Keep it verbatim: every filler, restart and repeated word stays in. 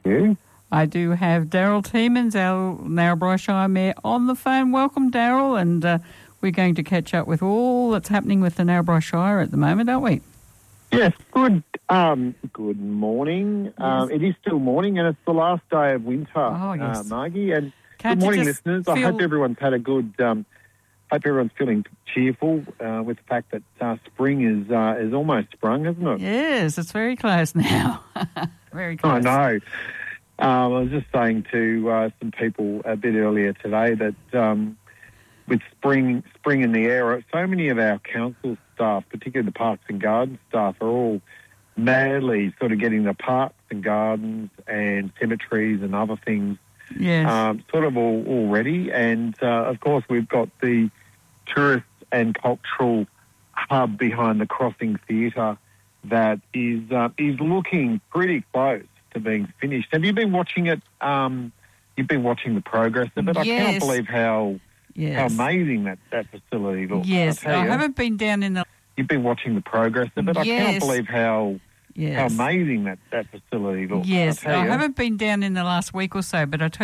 you. I do have Daryl Tiemans, our Narrabri Shire Mayor, on the phone. Welcome, Daryl, and uh, we're going to catch up with all that's happening with the Narrabri Shire at the moment, aren't we? Yes, good um, good morning. Yes. Um, it is still morning, and it's the last day of winter, Oh, yes. uh, Margie. And Can't good you morning, just listeners. I feel- hope everyone's had a good... Um, hope everyone's feeling cheerful uh, with the fact that uh, spring is uh, is almost sprung, hasn't it? Yes, it's very close now. Very close. I know. Um, I was just saying to uh, some people a bit earlier today that um, with spring spring in the air, so many of our council staff, particularly the parks and gardens staff, are all madly sort of getting the parks and gardens and cemeteries and other things Yes. um, sort of all, all ready. And, uh, of course, we've got the tourist and cultural hub behind the Crossing Theatre that is uh, is looking pretty close to being finished. Have you been watching it? Um, you've been watching the progress of it. I Yes. can't believe how yes. how amazing that, that facility looks. Yes, I, tell I you. haven't been down in the... You've been watching the progress of it. I Yes. can't believe how Yes. how amazing that, that facility looks. Yes, I, tell I you. haven't been down in the last week or so, but I tell